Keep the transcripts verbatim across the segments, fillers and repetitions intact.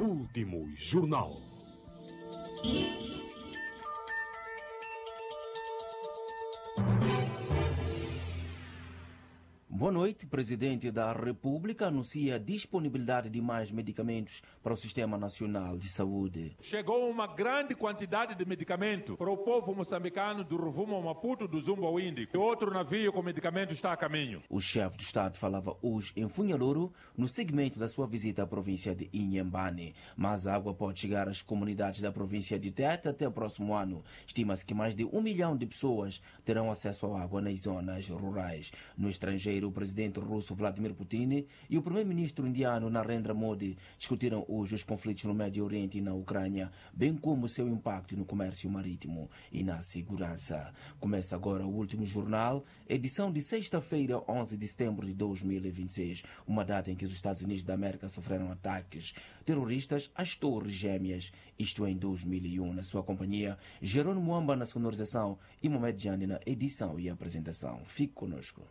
Último Jornal. Boa noite. O Presidente da República anuncia a disponibilidade de mais medicamentos para o Sistema Nacional de Saúde. Chegou uma grande quantidade de medicamento para o povo moçambicano do rumo ao Maputo, do Zumbo ao Índico. E outro navio com medicamento está a caminho. O chefe do Estado falava hoje em Funhaloro, no segmento da sua visita à província de Inhambane. Mas a água pode chegar às comunidades da província de Tete até o próximo ano. Estima-se que mais de um milhão de pessoas terão acesso à água nas zonas rurais. No estrangeiro, o presidente russo Vladimir Putin e o primeiro-ministro indiano Narendra Modi discutiram hoje os conflitos no Médio Oriente e na Ucrânia, bem como o seu impacto no comércio marítimo e na segurança. Começa agora o Último Jornal, edição de sexta-feira, onze de setembro de dois mil e vinte e seis, uma data em que os Estados Unidos da América sofreram ataques terroristas às Torres Gêmeas, isto em dois mil e um. Na sua companhia, Jerônimo Muamba na sonorização e Mohamed Jani na edição e apresentação. Fique conosco.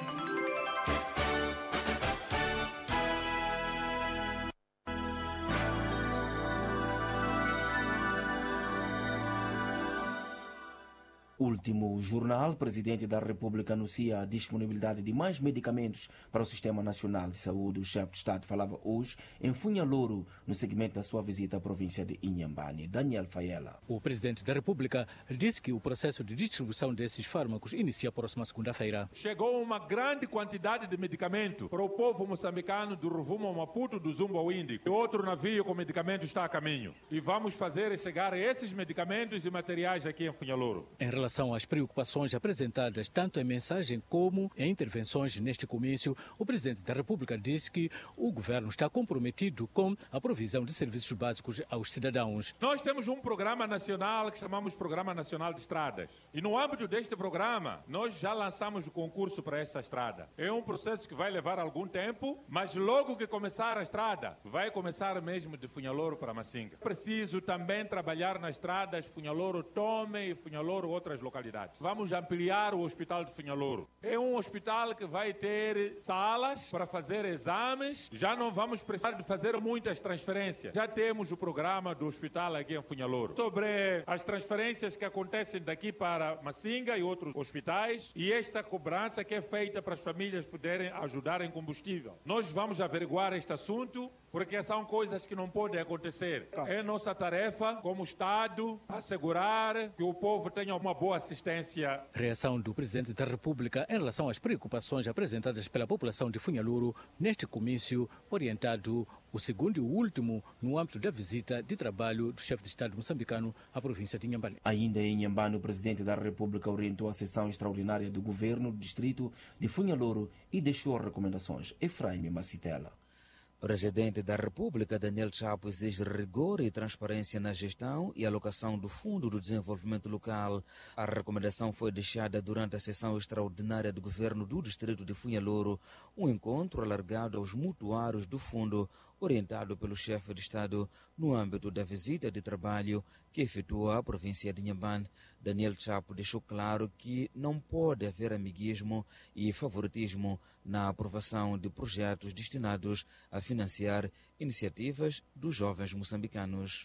Último Jornal, o Presidente da República anuncia a disponibilidade de mais medicamentos para o Sistema Nacional de Saúde. O chefe de Estado falava hoje em Funhaloro, no segmento da sua visita à província de Inhambane. Daniel Faiela. O Presidente da República disse que o processo de distribuição desses fármacos inicia a próxima segunda-feira. Chegou uma grande quantidade de medicamento para o povo moçambicano do rumo ao Maputo, do Zumbo ao Índico. E outro navio com medicamento está a caminho. E vamos fazer chegar esses medicamentos e materiais aqui em Funhaloro. Em relação às preocupações apresentadas tanto em mensagem como em intervenções neste comício, o Presidente da República disse que o governo está comprometido com a provisão de serviços básicos aos cidadãos. Nós temos um programa nacional que chamamos Programa Nacional de Estradas. E no âmbito deste programa, nós já lançamos o concurso para esta estrada. É um processo que vai levar algum tempo, mas logo que começar a estrada, vai começar mesmo de Funhaloro para Masinga. Preciso também trabalhar nas estradas Funhaloro Tome e Funhaloro outras localidades. Vamos ampliar o Hospital de Funhaloro. É um hospital que vai ter salas para fazer exames. Já não vamos precisar de fazer muitas transferências. Já temos o programa do hospital aqui em Funhaloro. Sobre as transferências que acontecem daqui para Masinga e outros hospitais e esta cobrança que é feita para as famílias poderem ajudar em combustível. Nós vamos averiguar este assunto porque são coisas que não podem acontecer. É nossa tarefa como Estado assegurar que o povo tenha uma boa assistência. Reação do Presidente da República em relação às preocupações apresentadas pela população de Funhaloro neste comício, orientado o segundo e o último no âmbito da visita de trabalho do chefe de Estado moçambicano à província de Inhambane. Ainda em Inhambane, o Presidente da República orientou a sessão extraordinária do governo do distrito de Funhaloro e deixou recomendações. Efraim Macitela. O Presidente da República, Daniel Chapo, exige rigor e transparência na gestão e alocação do Fundo do Desenvolvimento Local. A recomendação foi deixada durante a sessão extraordinária do governo do distrito de Funhaloro, um encontro alargado aos mutuários do fundo, orientado pelo chefe de Estado no âmbito da visita de trabalho que efetuou à província de Inhambane. Daniel Chapo deixou claro que não pode haver amiguismo e favoritismo na aprovação de projetos destinados a financiar iniciativas dos jovens moçambicanos.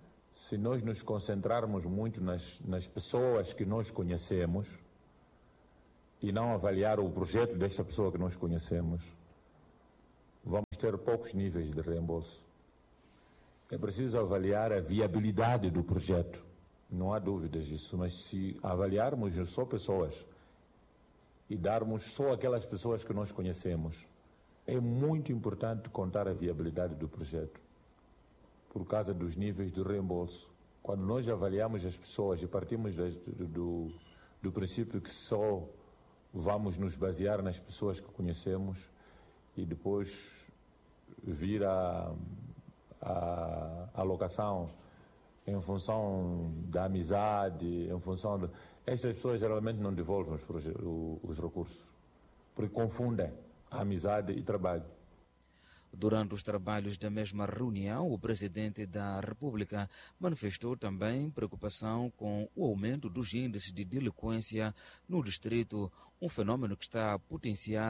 Se nós nos concentrarmos muito nas, nas pessoas que nós conhecemos e não avaliar o projeto desta pessoa que nós conhecemos, vamos ter poucos níveis de reembolso. É preciso avaliar a viabilidade do projeto, não há dúvidas disso, mas se avaliarmos só pessoas e darmos só aquelas pessoas que nós conhecemos, é muito importante contar a viabilidade do projeto, por causa dos níveis de reembolso. Quando nós avaliamos as pessoas e partimos do, do, do princípio que só vamos nos basear nas pessoas que conhecemos e depois vir a, a, a alocação em função da amizade, em função de... Estas pessoas geralmente não devolvem os, os recursos, porque confundem a amizade e trabalho. Durante os trabalhos da mesma reunião, o Presidente da República manifestou também preocupação com o aumento dos índices de delinquência no distrito, um fenômeno que está a potenciar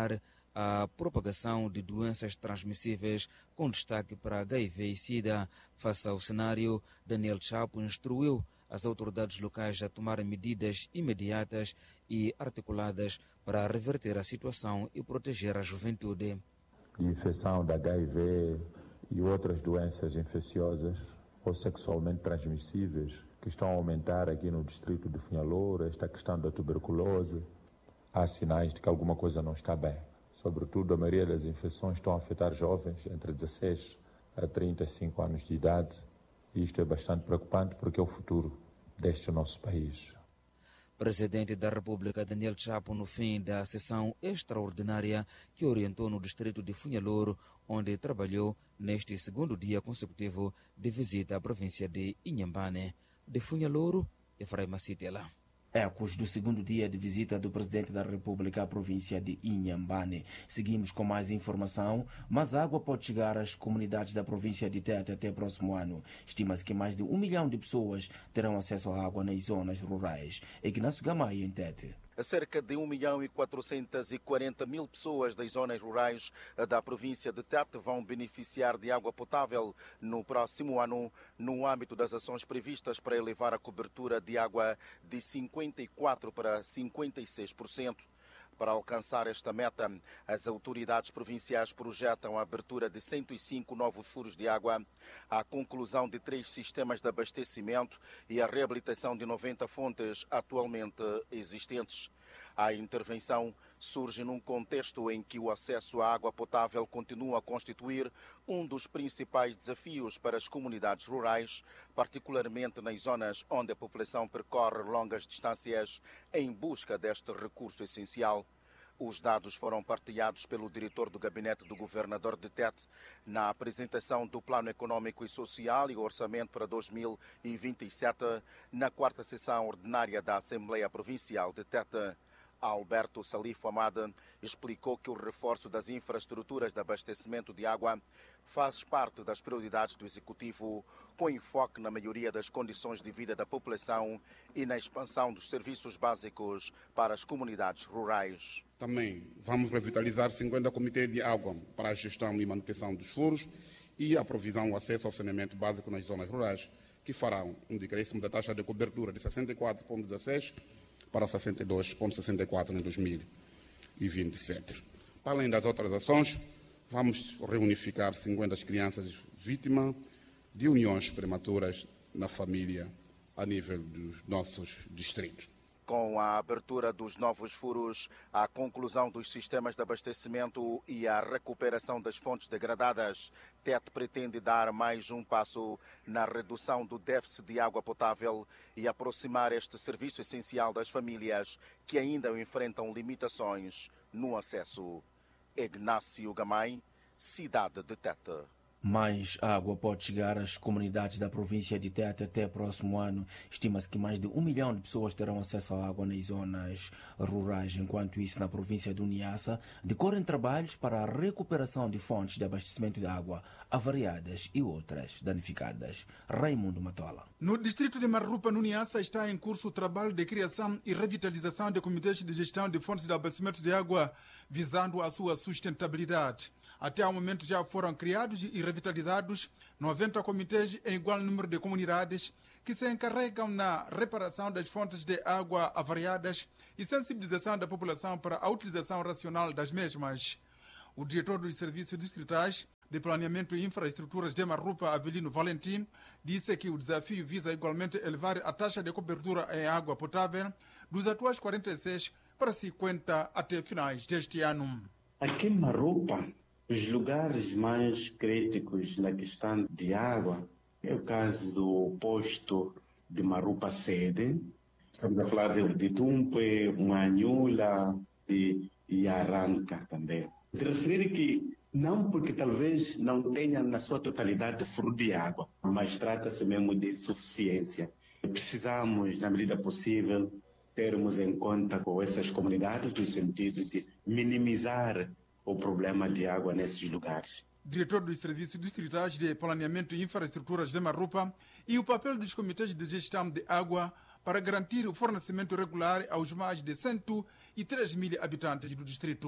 a propagação de doenças transmissíveis, com destaque para H I V e SIDA. Face ao cenário, Daniel Chapo instruiu as autoridades locais a tomarem medidas imediatas e articuladas para reverter a situação e proteger a juventude. De infecção da H I V e outras doenças infecciosas ou sexualmente transmissíveis que estão a aumentar aqui no distrito de Funhalouro, esta questão da tuberculose, há sinais de que alguma coisa não está bem. Sobretudo, a maioria das infecções estão a afetar jovens entre dezesseis a trinta e cinco anos de idade. E isto é bastante preocupante porque é o futuro deste nosso país. Presidente da República Daniel Chapo, no fim da sessão extraordinária que orientou no distrito de Funhalouro, onde trabalhou neste segundo dia consecutivo de visita à província de Inhambane. De Funhalouro, Efraim Citela. Ecos do segundo dia de visita do Presidente da República à província de Inhambane. Seguimos com mais informação, mas a água pode chegar às comunidades da província de Tete até o próximo ano. Estima-se que mais de um milhão de pessoas terão acesso à água nas zonas rurais. Ignacio Gamay, em Tete. Cerca de um milhão e quatrocentas e quarenta mil pessoas das zonas rurais da província de Tete vão beneficiar de água potável no próximo ano, no âmbito das ações previstas para elevar a cobertura de água de cinquenta e quatro por cento para cinquenta e seis por cento. Para alcançar esta meta, as autoridades provinciais projetam a abertura de cento e cinco novos furos de água, a conclusão de três sistemas de abastecimento e a reabilitação de noventa fontes atualmente existentes. A intervenção surge num contexto em que o acesso à água potável continua a constituir um dos principais desafios para as comunidades rurais, particularmente nas zonas onde a população percorre longas distâncias em busca deste recurso essencial. Os dados foram partilhados pelo diretor do gabinete do governador de Tete na apresentação do Plano Econômico e Social e Orçamento para dois mil e vinte e sete, na quarta sessão ordinária da Assembleia Provincial de Tete. Alberto Salifo Amada explicou que o reforço das infraestruturas de abastecimento de água faz parte das prioridades do Executivo, com enfoque na melhoria das condições de vida da população e na expansão dos serviços básicos para as comunidades rurais. Também vamos revitalizar cinquenta comitês de água para a gestão e manutenção dos furos e a provisão e acesso ao saneamento básico nas zonas rurais, que farão um decréscimo da taxa de cobertura de sessenta e quatro vírgula dezesseis para sessenta e dois vírgula sessenta e quatro em dois mil e vinte e sete. Para além das outras ações, vamos reunificar cinquenta crianças vítimas de uniões prematuras na família a nível dos nossos distritos. Com a abertura dos novos furos, a conclusão dos sistemas de abastecimento e a recuperação das fontes degradadas, Tete pretende dar mais um passo na redução do déficit de água potável e aproximar este serviço essencial das famílias que ainda enfrentam limitações no acesso. Ignacio Gamay, cidade de Tete. Mais água pode chegar às comunidades da província de Tete até o próximo ano. Estima-se que mais de um milhão de pessoas terão acesso à água nas zonas rurais. Enquanto isso, na província de Niassa, decorrem trabalhos para a recuperação de fontes de abastecimento de água avariadas e outras danificadas. Raimundo Matola. No distrito de Marrupa, no Niassa, está em curso o trabalho de criação e revitalização de comitês de gestão de fontes de abastecimento de água, visando a sua sustentabilidade. Até ao momento já foram criados e revitalizados noventa comitês em igual número de comunidades que se encarregam na reparação das fontes de água avariadas e sensibilização da população para a utilização racional das mesmas. O diretor dos serviços distritais de planeamento e infraestruturas de Marrupa, Avelino Valentim, disse que o desafio visa igualmente elevar a taxa de cobertura em água potável dos atuais quarenta e seis para cinquenta até finais deste ano. Aqui em Marrupa, os lugares mais críticos na questão de água é o caso do posto de Marrupa Sede. Estamos a falar de, de Tumpe, Manhula e, e Arranca também. De referir que não porque talvez não tenha na sua totalidade furo de água, mas trata-se mesmo de suficiência. Precisamos, na medida possível, termos em conta com essas comunidades no sentido de minimizar o problema de água nesses lugares. Diretor dos Serviços Distritais de Planeamento e Infraestruturas de Marrupa e o papel dos comitês de gestão de água para garantir o fornecimento regular aos mais de cento e três mil habitantes do distrito.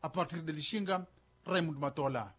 A partir de Lixinga, Raimundo Matola.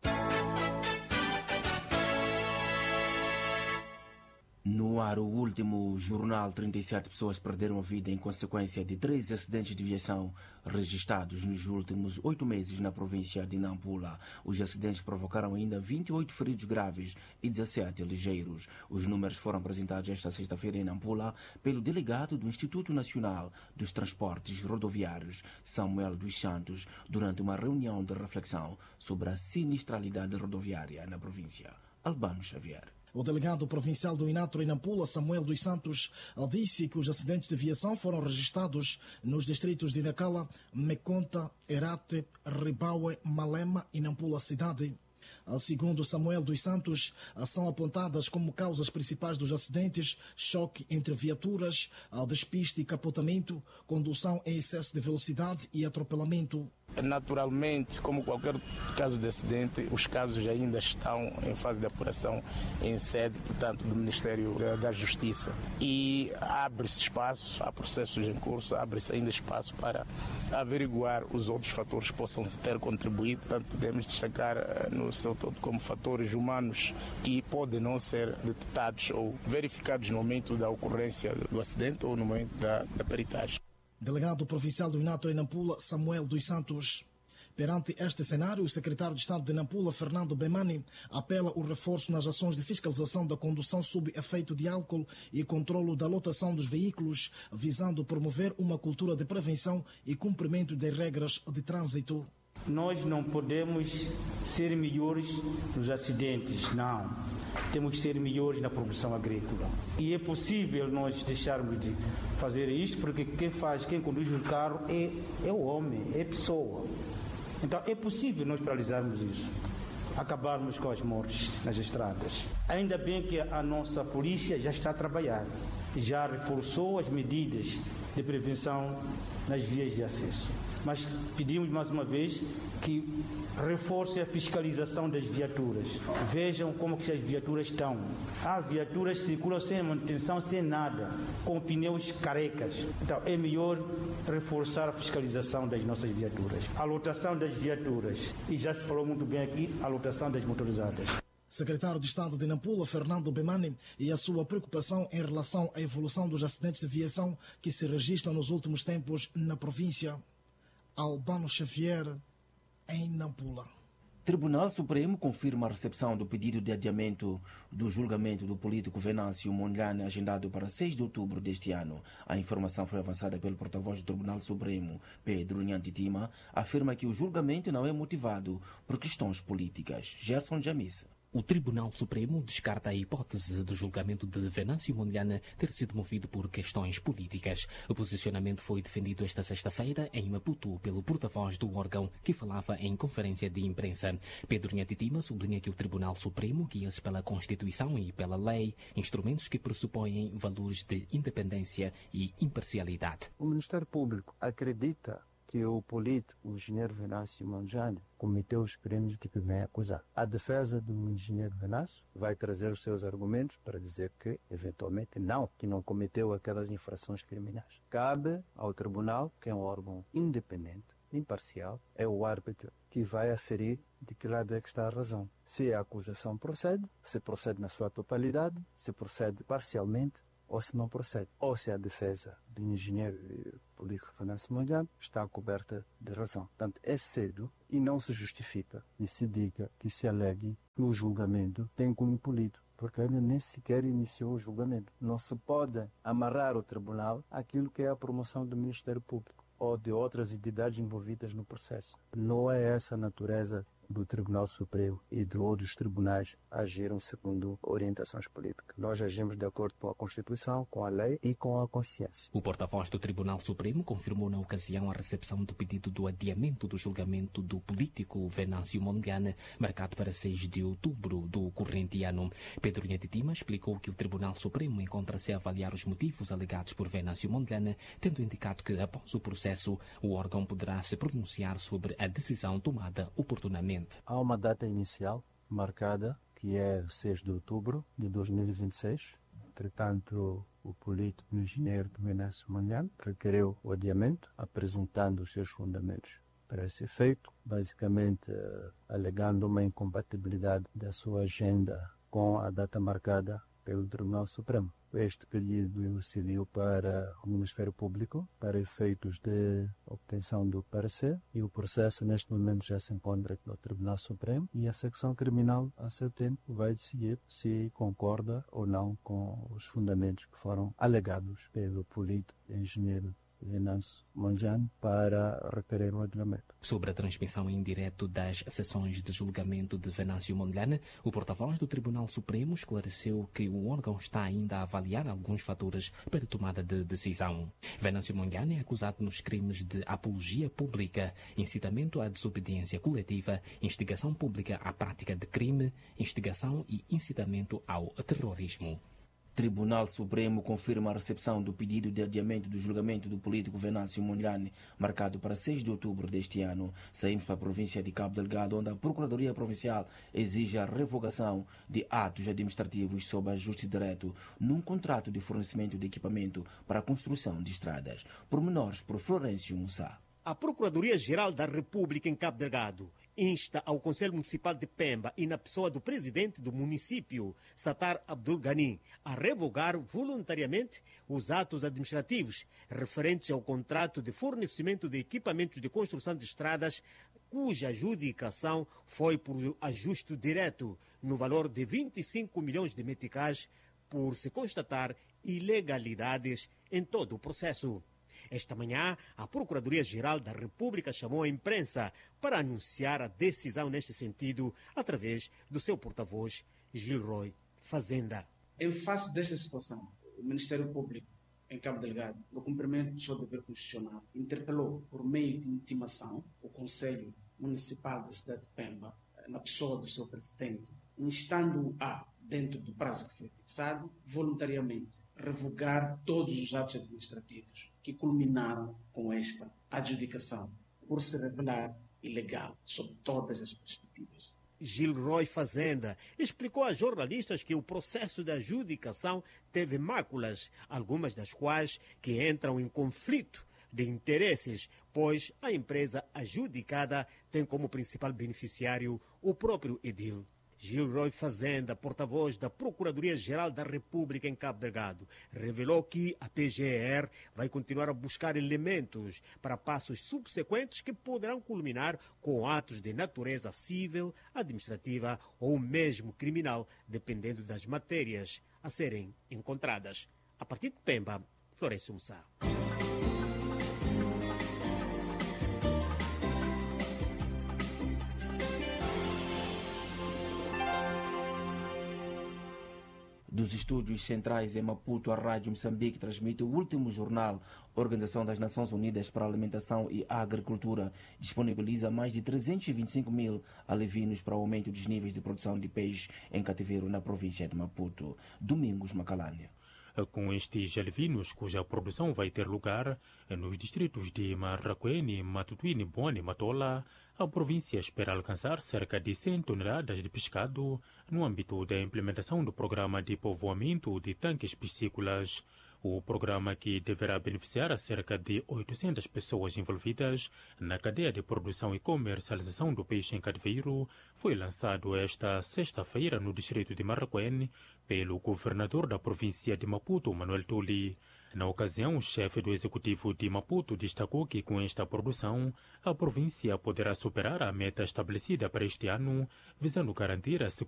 No ar, o último jornal, trinta e sete pessoas perderam a vida em consequência de três acidentes de viação registrados nos últimos oito meses na província de Nampula. Os acidentes provocaram ainda vinte e oito feridos graves e dezassete ligeiros. Os números foram apresentados esta sexta-feira em Nampula pelo delegado do Instituto Nacional dos Transportes Rodoviários, Samuel dos Santos, durante uma reunião de reflexão sobre a sinistralidade rodoviária na província. Albano Xavier. O delegado provincial do Inatro em Nampula, Samuel dos Santos, disse que os acidentes de viação foram registrados nos distritos de Nacala, Meconta, Herate, Ribaue, Malema e Nampula cidade. Segundo Samuel dos Santos, são apontadas como causas principais dos acidentes choque entre viaturas, despiste e capotamento, condução em excesso de velocidade e atropelamento. Naturalmente, como qualquer caso de acidente, os casos ainda estão em fase de apuração em sede, portanto, do Ministério da Justiça. E abre-se espaço, há processos em curso, abre-se ainda espaço para averiguar os outros fatores que possam ter contribuído. Portanto, podemos destacar no seu todo como fatores humanos que podem não ser detectados ou verificados no momento da ocorrência do acidente ou no momento da, da peritagem. Delegado provincial do Inatro em Nampula, Samuel dos Santos. Perante este cenário, o secretário de Estado de Nampula, Fernando Bemani, apela o reforço nas ações de fiscalização da condução sob efeito de álcool e controlo da lotação dos veículos, visando promover uma cultura de prevenção e cumprimento das regras de trânsito. Nós não podemos ser melhores nos acidentes, não. Temos que ser melhores na produção agrícola. E é possível nós deixarmos de fazer isto, porque quem faz, quem conduz o carro é, é o homem, é a pessoa. Então é possível nós paralisarmos isso, acabarmos com as mortes nas estradas. Ainda bem que a nossa polícia já está a trabalhar, já reforçou as medidas de prevenção nas vias de acesso. Mas pedimos mais uma vez que reforce a fiscalização das viaturas. Vejam como que as viaturas estão. Há viaturas que circulam sem manutenção, sem nada, com pneus carecas. Então é melhor reforçar a fiscalização das nossas viaturas. A lotação das viaturas, e já se falou muito bem aqui, a lotação das motorizadas. Secretário de Estado de Nampula, Fernando Bemani, e a sua preocupação em relação à evolução dos acidentes de viação que se registram nos últimos tempos na província. Albano Xavier, em Nampula. Tribunal Supremo confirma a recepção do pedido de adiamento do julgamento do político Venâncio Mondlane, agendado para seis de outubro deste ano. A informação foi avançada pelo porta-voz do Tribunal Supremo, Pedro Nhantitima, afirma que o julgamento não é motivado por questões políticas. Gerson Jamissa. O Tribunal Supremo descarta a hipótese do julgamento de Venâncio Mondlane ter sido movido por questões políticas. O posicionamento foi defendido esta sexta-feira em Maputo pelo porta-voz do órgão, que falava em conferência de imprensa. Pedro Nhantitima sublinha que o Tribunal Supremo guia-se pela Constituição e pela lei, instrumentos que pressupõem valores de independência e imparcialidade. O Ministério Público acredita que o político, o engenheiro Venâncio Mondlane, cometeu os crimes de que vem acusado. A defesa do engenheiro Venâncio vai trazer os seus argumentos para dizer que, eventualmente, não, que não cometeu aquelas infrações criminais. Cabe ao tribunal, que é um órgão independente, imparcial, é o árbitro que vai aferir de que lado é que está a razão. Se a acusação procede, se procede na sua totalidade, se procede parcialmente, ou se não procede. Ou se a defesa do engenheiro político Venâncio Mondlane está coberta de razão. Portanto, é cedo e não se justifica e se diga que se alegue que o julgamento tem cunho político, porque ainda nem sequer iniciou o julgamento. Não se pode amarrar o tribunal àquilo que é a promoção do Ministério Público ou de outras entidades envolvidas no processo. Não é essa a natureza do Tribunal Supremo e de outros tribunais agiram segundo orientações políticas. Nós agimos de acordo com a Constituição, com a lei e com a consciência. O porta-voz do Tribunal Supremo confirmou na ocasião a recepção do pedido do adiamento do julgamento do político Venâncio Mondlane, marcado para seis de outubro do corrente ano. Pedro Nhantitima explicou que o Tribunal Supremo encontra-se a avaliar os motivos alegados por Venâncio Mondlane, tendo indicado que, após o processo, o órgão poderá se pronunciar sobre a decisão tomada oportunamente. Há uma data inicial marcada, que é seis de outubro de dois mil e vinte e seis. Entretanto, o político engenheiro Venâncio Mondlane requereu o adiamento, apresentando os seus fundamentos para esse efeito, basicamente uh, alegando uma incompatibilidade da sua agenda com a data marcada pelo Tribunal Supremo. Este pedido seguiu para o Ministério Público para efeitos de obtenção do parecer e o processo neste momento já se encontra no Tribunal Supremo e a secção criminal a seu tempo vai decidir se concorda ou não com os fundamentos que foram alegados pelo político engenheiro Venâncio Mondlane para requerer o adiamento. Sobre a transmissão em direto das sessões de julgamento de Venâncio Mondlane, o porta-voz do Tribunal Supremo esclareceu que o órgão está ainda a avaliar alguns fatores para a tomada de decisão. Venâncio Mondlane é acusado nos crimes de apologia pública, incitamento à desobediência coletiva, instigação pública à prática de crime, instigação e incitamento ao terrorismo. Tribunal Supremo confirma a recepção do pedido de adiamento do julgamento do político Venâncio Mondlane, marcado para seis de outubro deste ano. Saímos para a província de Cabo Delgado, onde a Procuradoria Provincial exige a revogação de atos administrativos sob ajuste direto num contrato de fornecimento de equipamento para a construção de estradas. Pormenores por Florencio Mussá. A Procuradoria-Geral da República em Cabo Delgado insta ao Conselho Municipal de Pemba e na pessoa do presidente do município, Satar Abdul Ghani, a revogar voluntariamente os atos administrativos referentes ao contrato de fornecimento de equipamentos de construção de estradas, cuja adjudicação foi por ajuste direto no valor de vinte e cinco milhões de meticais, por se constatar ilegalidades em todo o processo. Esta manhã, a Procuradoria-Geral da República chamou a imprensa para anunciar a decisão neste sentido através do seu porta-voz, Gilroy Fazenda. Em face desta situação, o Ministério Público em Cabo Delgado, no cumprimento do seu dever constitucional, interpelou por meio de intimação o Conselho Municipal da cidade de Pemba, na pessoa do seu presidente, instando-o a, dentro do prazo que foi fixado, voluntariamente revogar todos os atos administrativos que culminaram com esta adjudicação, por se revelar ilegal sob todas as perspectivas. Gilroy Fazenda explicou a jornalistas que o processo de adjudicação teve máculas, algumas das quais que entram em conflito de interesses, pois a empresa adjudicada tem como principal beneficiário o próprio edil. Gilroy Fazenda, porta-voz da Procuradoria-Geral da República em Cabo Delgado, revelou que a P G E R vai continuar a buscar elementos para passos subsequentes que poderão culminar com atos de natureza civil, administrativa ou mesmo criminal, dependendo das matérias a serem encontradas. A partir de Pemba, Florencio Mussá. Dos estúdios centrais em Maputo, a Rádio Moçambique transmite o último jornal. A Organização das Nações Unidas para a Alimentação e a Agricultura disponibiliza mais de trezentos e vinte e cinco mil alevinos para o aumento dos níveis de produção de peixe em cativeiro na província de Maputo. Domingos Macalânia. Com estes alevinos, cuja produção vai ter lugar nos distritos de Marraquene, Matutuine, Boane e Matola, a província espera alcançar cerca de cem toneladas de pescado no âmbito da implementação do programa de povoamento de tanques piscícolas. O programa, que deverá beneficiar a cerca de oitocentas pessoas envolvidas na cadeia de produção e comercialização do peixe em cativeiro, foi lançado esta sexta-feira no distrito de Marraquene pelo governador da província de Maputo, Manuel Tuli. Na ocasião, o chefe do executivo de Maputo destacou que com esta produção a província poderá superar a meta estabelecida para este ano, visando garantir a segurança